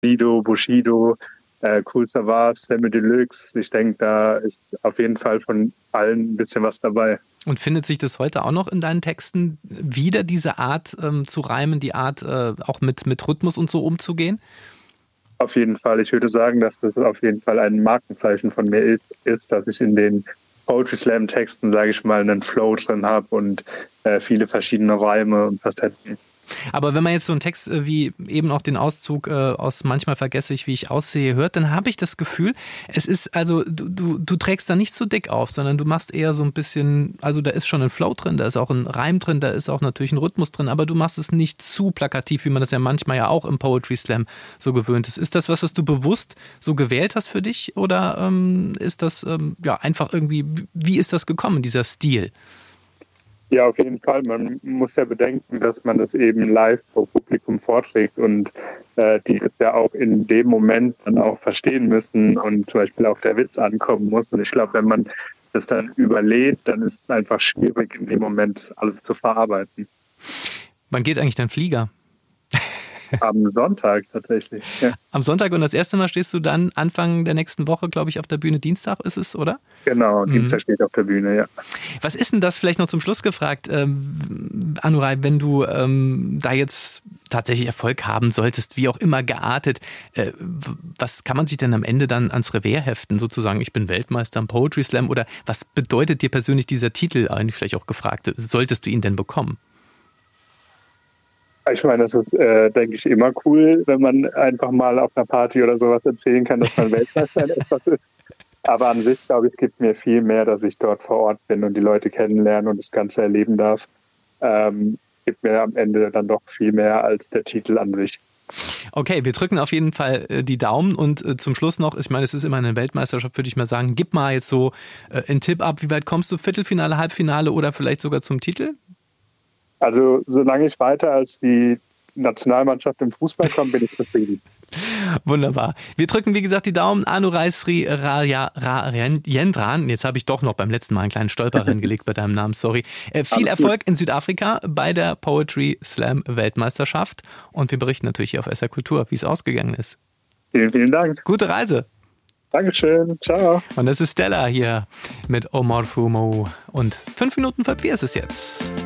Sido, Bushido, Kool Savas, Samy Deluxe. Ich denke, da ist auf jeden Fall von allen ein bisschen was dabei. Und findet sich das heute auch noch in deinen Texten wieder, diese Art zu reimen, die Art auch mit Rhythmus und so umzugehen? Auf jeden Fall. Ich würde sagen, dass das auf jeden Fall ein Markenzeichen von mir ist, dass ich in den Poetry Slam Texten, sage ich mal, einen Flow drin habe und viele verschiedene Reime und Facetten. Aber wenn man jetzt so einen Text wie eben auch den Auszug aus Manchmal vergesse ich, wie ich aussehe, hört, dann habe ich das Gefühl, es ist, also du trägst da nicht so dick auf, sondern du machst eher so ein bisschen, also da ist schon ein Flow drin, da ist auch ein Reim drin, da ist auch natürlich ein Rhythmus drin, aber du machst es nicht zu plakativ, wie man das ja manchmal ja auch im Poetry Slam so gewöhnt ist. Ist das was du bewusst so gewählt hast für dich oder ist das ja einfach irgendwie, wie ist das gekommen, dieser Stil? Ja, auf jeden Fall. Man muss ja bedenken, dass man das eben live vor Publikum vorträgt und die es ja auch in dem Moment dann auch verstehen müssen und zum Beispiel auch der Witz ankommen muss. Und ich glaube, wenn man das dann überlädt, dann ist es einfach schwierig, in dem Moment alles zu verarbeiten. Wann geht eigentlich dein Flieger? Am Sonntag tatsächlich. Ja. Am Sonntag und das erste Mal stehst du dann Anfang der nächsten Woche, glaube ich, auf der Bühne. Dienstag ist es, oder? Genau, Dienstag steht auf der Bühne, ja. Was ist denn das, vielleicht noch zum Schluss gefragt, Anuray, wenn du da jetzt tatsächlich Erfolg haben solltest, wie auch immer geartet, was kann man sich denn am Ende dann ans Revers heften, sozusagen, ich bin Weltmeister im Poetry Slam, oder was bedeutet dir persönlich dieser Titel, eigentlich vielleicht auch gefragt, solltest du ihn denn bekommen? Ich meine, das ist, denke ich, immer cool, wenn man einfach mal auf einer Party oder sowas erzählen kann, dass man Weltmeister in etwas ist. Aber an sich, glaube ich, gibt mir viel mehr, dass ich dort vor Ort bin und die Leute kennenlernen und das Ganze erleben darf. Gibt mir am Ende dann doch viel mehr als der Titel an sich. Okay, wir drücken auf jeden Fall die Daumen und zum Schluss noch, ich meine, es ist immer eine Weltmeisterschaft, würde ich mal sagen, gib mal jetzt so einen Tipp ab, wie weit kommst du, Viertelfinale, Halbfinale oder vielleicht sogar zum Titel? Also solange ich weiter als die Nationalmannschaft im Fußball komme, bin ich zufrieden. Wunderbar. Wir drücken, wie gesagt, die Daumen. Anuray Sri Rajendran. Jetzt habe ich doch noch beim letzten Mal einen kleinen Stolper reingelegt bei deinem Namen, sorry. Viel Erfolg in Südafrika bei der Poetry Slam Weltmeisterschaft. Und wir berichten natürlich hier auf SR Kultur, wie es ausgegangen ist. Vielen, vielen Dank. Gute Reise. Dankeschön. Ciao. Und das ist Stella hier mit Omar Fumo. Und 5 Minuten vor 4 ist es jetzt.